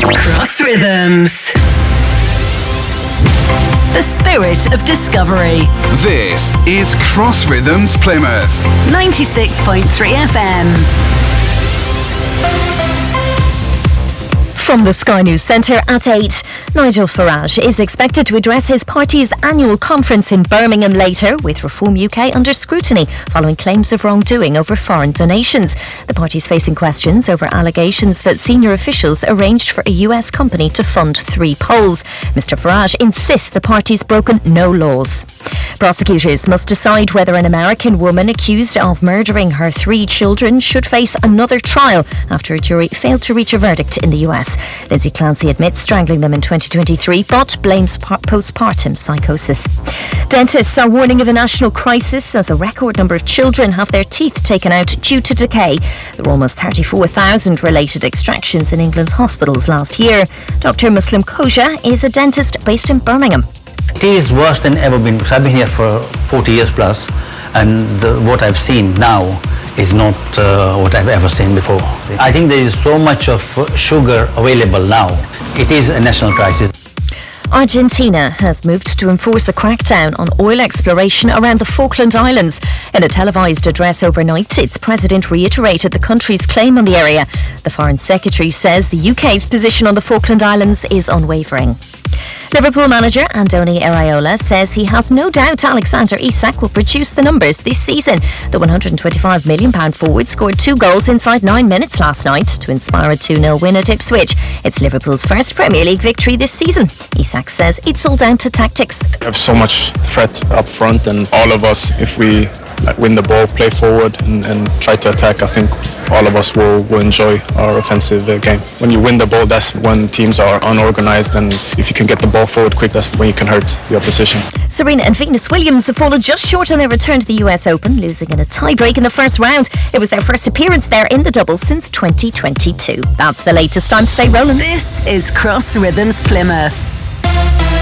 Cross Rhythms. The spirit of discovery. This is Cross Rhythms Plymouth. 96.3 FM. From the Sky News Centre at 8, Nigel Farage is expected to address his party's annual conference in Birmingham later, with Reform UK under scrutiny following claims of wrongdoing over foreign donations. The party's facing questions over allegations that senior officials arranged for a US company to fund 3 polls. Mr Farage insists the party's broken no laws. Prosecutors must decide whether an American woman accused of murdering her 3 children should face another trial after a jury failed to reach a verdict in the US. Lindsay Clancy admits strangling them in 2023 but blames postpartum psychosis. Dentists are warning of a national crisis as a record number of children have their teeth taken out due to decay. There were almost 34,000 related extractions in England's hospitals last year. Dr Muslim Koja is a dentist based in Birmingham. It is worse than ever been because I've been here for 40 years plus, and what I've seen now is not what I've ever seen before. I think there is so much of sugar available now. It is a national crisis. Argentina has moved to enforce a crackdown on oil exploration around the Falkland Islands. In a televised address overnight, its president reiterated the country's claim on the area. The Foreign Secretary says the UK's position on the Falkland Islands is unwavering. Liverpool manager Andoni Iraola says he has no doubt Alexander Isak will produce the numbers this season. The £125 million forward scored 2 goals inside 9 minutes last night to inspire a 2-0 win at Ipswich. It's Liverpool's first Premier League victory this season. Isak says it's all down to tactics. We have so much threat up front, and all of us, if we win the ball, play forward and try to attack, I think all of us will enjoy our offensive game. When you win the ball, that's when teams are unorganised, and if you can get the ball forward quick, that's when you can hurt the opposition. Serena and Venus Williams have fallen just short on their return to the US Open, losing in a tie-break in the first round. It was their first appearance there in the doubles since 2022. That's the latest. I'm Faye Rowland. This is Cross Rhythms Plymouth.